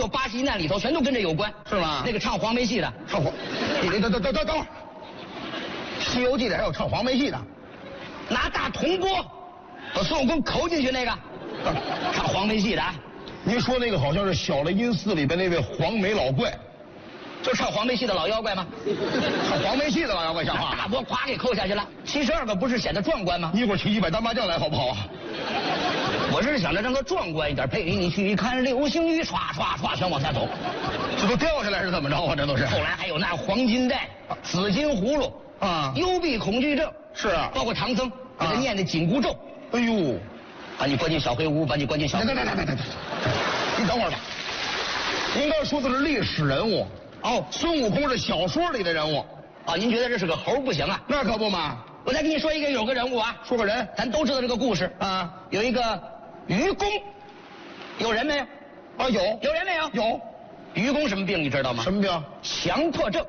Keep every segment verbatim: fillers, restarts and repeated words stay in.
有八十一难里头全都跟这有关， 是吗？ 那个唱黄梅戏的， 唱黄，你等等等等等会儿，《西游记》里还有唱黄梅戏的， 拿大铜钵把孙悟空抠进去那个，唱黄梅戏的。 您说那个好像是小雷音寺里边那位黄眉老怪， 就唱黄梅戏的老妖怪吗？ 唱黄梅戏的老妖怪像话？ 大钵咵给抠下去了，七十二个不是显得壮观吗？ 一会儿提几百单麻将来好不好啊？ 我是想着让它壮观一点，陪你去看流星雨，唰唰唰全往下走。 这都掉下来是怎么着啊？这都是。 后来还有那黄金带、紫金葫芦啊， 幽闭恐惧症是啊， 包括唐僧给他念的紧箍咒。 哎呦， 把你关进小黑屋，把你关进小。 等等等等等等，你等会儿吧。您刚才说的是历史人物哦， 孙悟空是小说里的人物啊，您觉得这是个猴不行啊？ 那可不嘛。 我再跟你说一个有个人物啊， 说个人， 咱都知道这个故事啊， 有一个愚公，有人没有？ 啊有， 有人没有？ 有。 愚公什么病你知道吗？ 什么病？ 强迫症。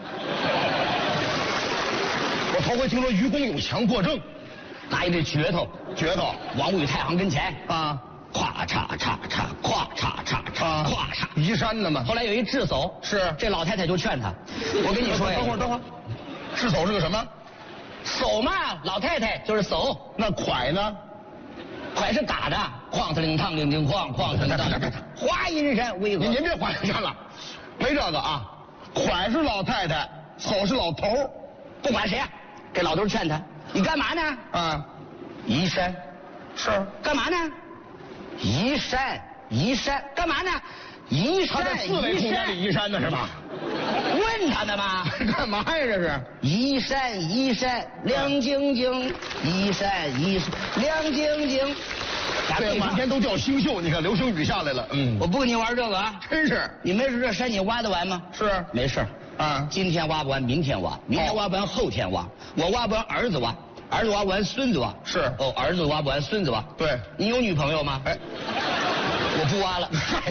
我头回听说愚公有强迫症。 拿一个镢头， 镢头， 王五与太行跟前啊， 咵嚓嚓嚓，咵嚓嚓嚓，咵嚓， 移山的嘛。 后来有一智叟， 是这老太太就劝他，我跟你说呀， 等会儿等会儿，智叟是个什么？ 叟嘛，老太太就是叟。 那蒯呢？ 蒯是打的，哐呲铃烫铃铃哐，哐呲铃当，华阴山巍峨。 您别华阴山了，没这个啊。蒯是老太太，叟是老头儿， 不管谁啊，这老头劝他，你干嘛呢？ 啊， 移山。 是干嘛呢？移山，移山，干嘛呢？移山， 他在四维空间里移山呢是吧？ 问他呢吗？ 干嘛呀这是？ 移山，移山，亮晶晶，移山，移山，亮晶晶。 对，满天都掉星宿，你看流星雨下来了。嗯， 我不跟你玩这个啊， 真是。 你没事这山你挖得完吗？ 是， 没事啊， 今天挖不完，明天挖，明天挖不完，后天挖。我挖不完，儿子挖。儿子挖不完，孙子挖。 是哦，儿子挖不完，孙子挖。 对， 你有女朋友吗？ 哎， 我不挖了。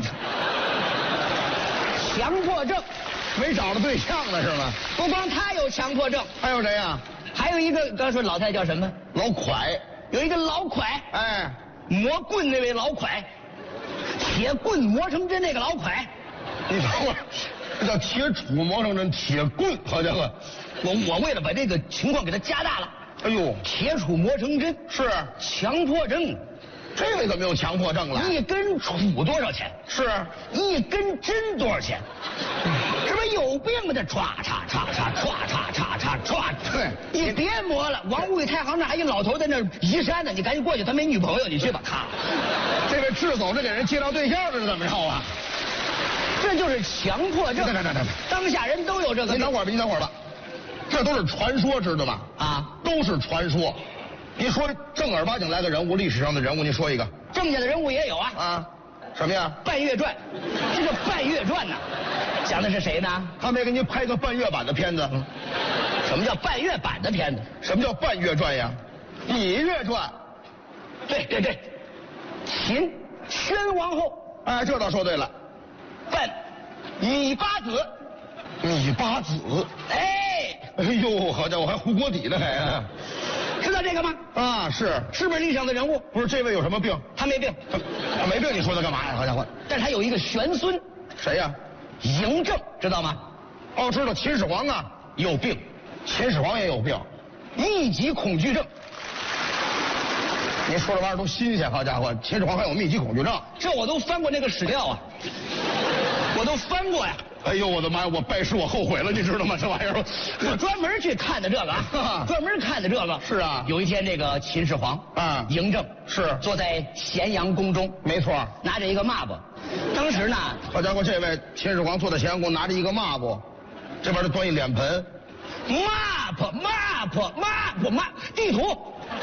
强迫症， 没找着对象了是吗？ 不光他有强迫症， 还有谁呀？ 还有一个，刚才说老太太叫什么？ 老蒯。 有一个老蒯， 哎， 磨棍那位老蒯，铁棍磨成针那个老蒯。 你等会儿，这叫铁杵磨成针，铁棍，好家伙！ 我我为了把这个情况给它加大了。 哎呦， 铁杵磨成针是强迫症， 这位怎么有强迫症了？ 一根杵多少钱？ 是一根针多少钱？这不有病吗？这歘歘歘歘歘歘歘歘歘， 对， 你别磨了。王五与太行那还一老头在那移山呢，你赶紧过去，他没女朋友，你去吧。咔， 这位智叟是给人介绍对象是怎么着啊？ 这就是强迫症。 等等等等， 当下人都有这个。 您等会儿吧，您等会儿吧，这都是传说，知道吗？ 啊， 都是传说。您说正儿八经来个人物，历史上的人物，您说一个。 正经的人物也有啊。 啊，什么呀？ 半月传，这个半月传呢，讲的是谁呢？ 他没给您拍个半月版的片子。嗯， 什么叫半月版的片子？ 什么叫半月传呀？芈月传。 对对对，秦宣王后。 哎，这倒说对了。 奔芈八子。 芈八子。 哎， 哎呦，好家伙，还糊锅底呢还啊！ 知道这个吗？ 啊，是是不是历史上的人物？ 不是，这位有什么病？ 他没病， 他他没病，你说他干嘛呀？好家伙！ 但是他有一个玄孙。 谁呀？ 嬴政，知道吗？ 哦，知道，秦始皇啊有病， 秦始皇也有病， 密集恐惧症。 您说这玩意儿都新鲜，好家伙，秦始皇还有密集恐惧症？ 这我都翻过那个史料啊，我都翻过呀。 哎呦我的妈呀！我拜师我后悔了，你知道吗？这玩意儿， 我专门去看的这个啊，专门看的这个。 是啊， 有一天这个秦始皇啊， 嬴政是坐在咸阳宫中， 没错， 拿着一个抹布。当时呢， 好家伙，这位秦始皇坐在咸阳宫，拿着一个抹布，这边就端一脸盆， 抹布抹布抹布抹地图，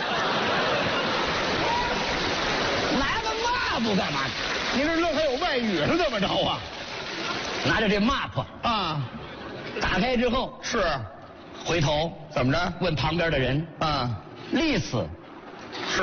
拿个抹布干嘛？ 你这愣还有外语是怎么着啊？ 拿着这抹布啊， 打开之后是， 回头怎么着？ 问旁边的人啊， 历史是，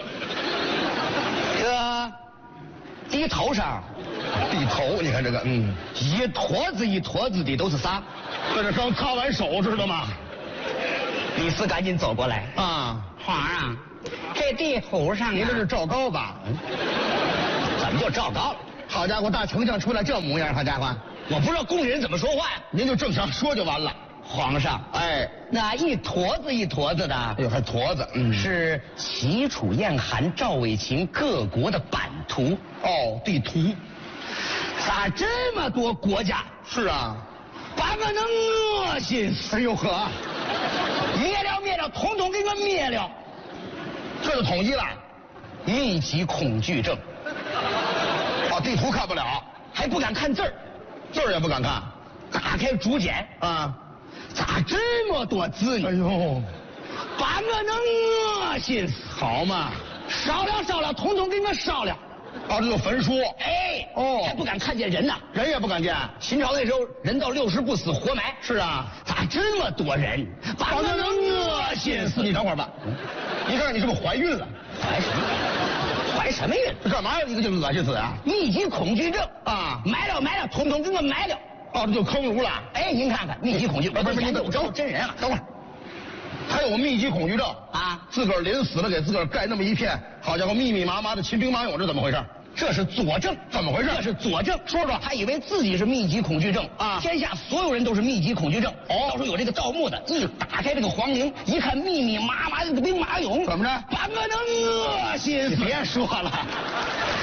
这个地头上地头，你看这个，嗯， 一坨子一坨子的都是啥？ 这是刚擦完手，知道吗？ 李斯赶紧走过来啊， 皇上，这地图上您这是赵高吧？ 怎么就赵高了？ 好家伙，大丞相出来这模样，好家伙， 我不知道宫里人怎么说话呀。 您就正常说就完了。 皇上， 哎， 那一坨子一坨子的， 哎呦，还坨子，嗯， 是齐楚燕韩赵魏秦各国的版图。 哦，地图。 咋这么多国家？ 是啊， 把我能恶心死！ 哎呦呵， 灭了灭了，统统给我灭了！ 这就统一了。 密集恐惧症。 哦，地图看不了， 还不敢看字儿， 字儿也不敢看。 打开竹简啊， 咋这么多字呢？ 哎呦， 把我能恶心死！ 好嘛， 烧了烧了，统统给我烧了！ 哦，这就焚书。 哎， 哦， 还不敢看见人呐， 人也不敢见。 秦朝那时候人到六十不死活埋。 是啊， 咋这么多人？把我能恶心死！ 你等会儿吧，你看看你是不是怀孕了？ 怀什么孕？怀什么孕？ 这干嘛要一个劲恶心死啊？ 密集恐惧症啊， 埋了埋了，统统给我埋了！ 哦，这就坑儒了。 哎，您看看密集恐惧， 不是不是，你有招真人啊！ 等会儿，他有密集恐惧症啊， 自个儿临死了给自个儿盖那么一片，好家伙，密密麻麻的秦兵马俑，这怎么回事？ 这是佐证， 怎么回事？ 这是佐证。 说说， 他以为自己是密集恐惧症啊， 天下所有人都是密集恐惧症。 哦， 到时候有这个盗墓的，一打开这个皇陵，一看密密麻麻的兵马俑， 怎么着？ 把我能恶心死！ 别说了。